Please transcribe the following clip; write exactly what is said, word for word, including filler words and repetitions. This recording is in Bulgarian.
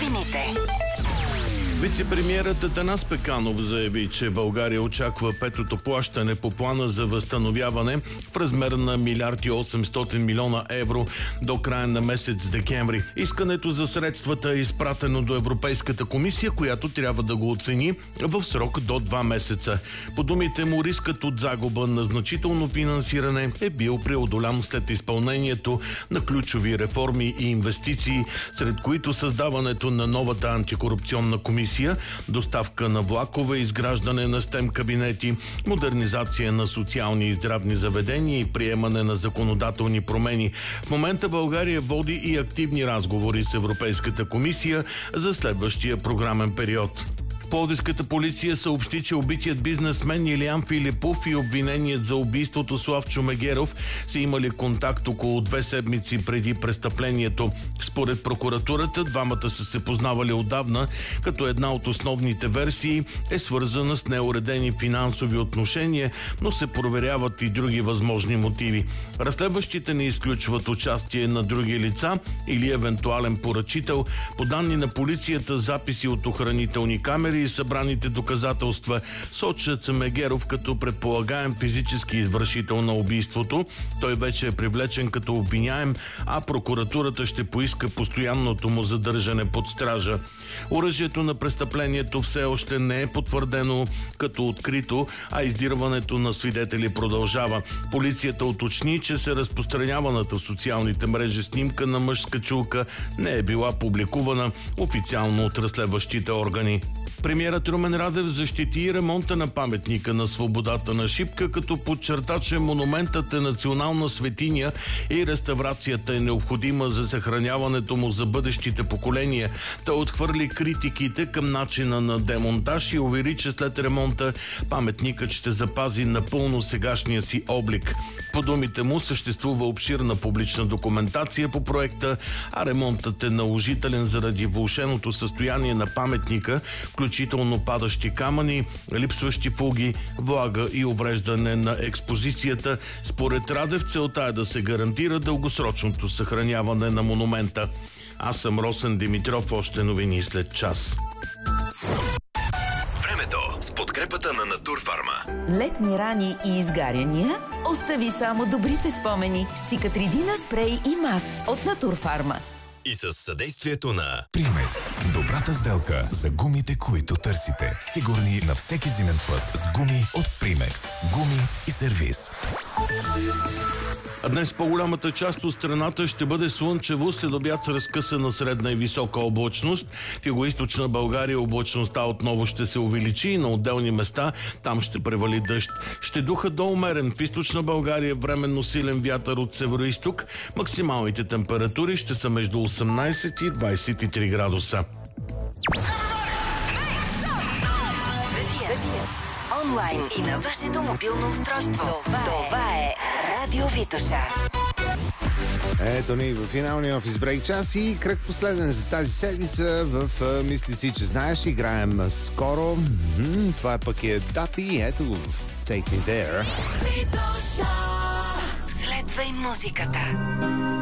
новините. Вице-премиерът Атанас Пеканов заяви, че България очаква петото плащане по плана за възстановяване в размер на милиард и осемстотин милиона евро до края на месец декември. Искането за средствата е изпратено до Европейската комисия, която трябва да го оцени в срок до два месеца. По думите му, рискът от загуба на значително финансиране е бил преодолян след изпълнението на ключови реформи и инвестиции, сред които създаването на новата антикорупционна комисия, доставка на влакове, изграждане на стем кабинети, модернизация на социални и здравни заведения и приемане на законодателни промени. В момента България води и активни разговори с Европейската комисия за следващия програмен период. Пловдивската полиция съобщи, че убитият бизнесмен Илиян Филипов и обвиненият за убийството Славчо Мегеров са имали контакт около две седмици преди престъплението. Според прокуратурата, двамата са се познавали отдавна, като една от основните версии е свързана с неуредени финансови отношения, но се проверяват и други възможни мотиви. Разследващите не изключват участие на други лица или евентуален поръчител. По данни на полицията, записи от охранителни камери и събраните доказателства сочат Мегеров като предполагаем физически извършител на убийството. Той вече е привлечен като обвиняем, а прокуратурата ще поиска постоянното му задържане под стража. Оръжието на престъплението все още не е потвърдено като открито, а издирването на свидетели продължава. Полицията уточни, че се разпространяваната в социалните мрежи снимка на мъжска чулка не е била публикувана официално от разследващите органи. Премиерът Румен Радев защити ремонта на паметника на свободата на Шипка, като подчерта, че монументът е национална светиня и реставрацията е необходима за съхраняването му за бъдещите поколения. Той отхвърли критиките към начина на демонтаж и увери, че след ремонта паметникът ще запази напълно сегашния си облик. По думите му, съществува обширна публична документация по проекта, а ремонтът е наложителен заради влошеното състояние на паметника, включително падащи камъни, липсващи фуги, влага и увреждане на експозицията. Според Радев, целта е да се гарантира дългосрочното съхраняване на монумента. Аз съм Росен Димитров, още новини след час. Времето с подкрепата на Натурфарма. Летни рани и изгаряния? Остави само добрите спомени с Цикатридина спрей и мас от Натурфарма. И с съдействието на Примекс. Добрата сделка за гумите, които търсите. Сигурни на всеки зимен път с гуми от Примекс. Гуми и сервиз. А днес по-голямата част от страната ще бъде слънчево, следобед с разкъсана средна и висока облачност. В югоизточна България облачността отново ще се увеличи и на отделни места там ще превали дъжд. Ще духа до умерен. В източна България временно силен вятър от североизток. Максималните температури ще са между осемнайсет и двайсет и три градуса. Онлайн и на вашето мобилно устройство. Това е Радио Витоша. Ето ни в финалния офис брейк час и кръг последен за тази седмица в Мисли си, че знаеш, играем скоро. М-м, това пък е дата и ето го в Take Me There. Следвай музиката.